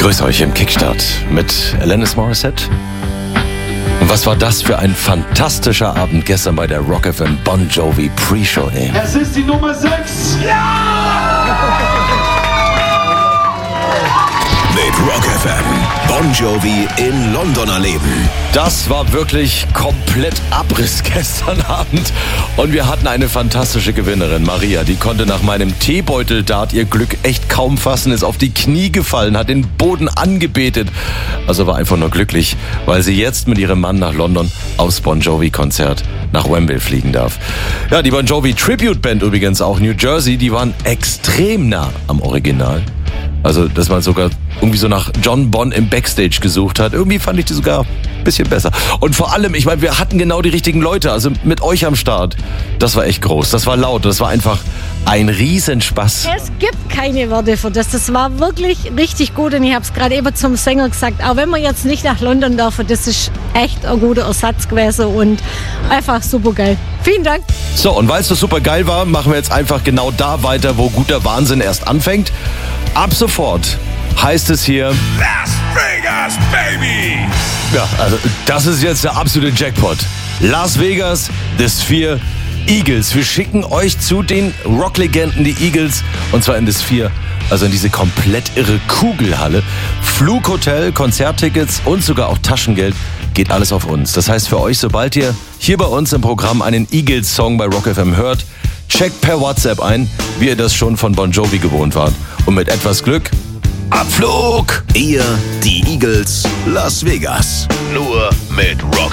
Grüß euch im Kickstart mit Alanis Morissette. Und was war das für ein fantastischer Abend gestern bei der Rock FM Bon Jovi Pre-Show, ey. Es ist die Nummer 6. Mit Rock FM Bon Jovi in London erleben. Das war wirklich komplett Abriss gestern Abend. Und wir hatten eine fantastische Gewinnerin, Maria. Die konnte nach meinem Teebeuteldart ihr Glück echt kaum fassen, ist auf die Knie gefallen, hat den Boden angebetet. Also war einfach nur glücklich, weil sie jetzt mit ihrem Mann nach London aufs Bon Jovi-Konzert nach Wembley fliegen darf. Ja, die Bon Jovi Tribute Band übrigens auch, New Jersey, die waren extrem nah am Original. Also, dass man sogar irgendwie so nach John Bonn im Backstage gesucht hat. Irgendwie fand ich die sogar ein bisschen besser. Und vor allem, ich meine, wir hatten genau die richtigen Leute, also mit euch am Start. Das war echt groß, das war laut, das war einfach ein Riesenspaß. Es gibt keine Worte für das. Das war wirklich richtig gut und ich habe es gerade eben zum Sänger gesagt, auch wenn wir jetzt nicht nach London dürfen, das ist echt ein guter Ersatz gewesen und einfach super geil. Vielen Dank. So, und weil es so super geil war, machen wir jetzt einfach genau da weiter, wo guter Wahnsinn erst anfängt. Ab sofort heißt es hier Las Vegas, Baby! Ja, also das ist jetzt der absolute Jackpot. Las Vegas, The Sphere, Eagles. Wir schicken euch zu den Rocklegenden, die Eagles, und zwar in The Sphere, also in diese komplett irre Kugelhalle. Flughotel, Konzerttickets und sogar auch Taschengeld, geht alles auf uns. Das heißt für euch, sobald ihr hier bei uns im Programm einen Eagles-Song bei Rock FM hört, checkt per WhatsApp ein, wie ihr das schon von Bon Jovi gewohnt wart. Und mit etwas Glück, Abflug! Ihr, die Eagles, Las Vegas. Nur mit Rock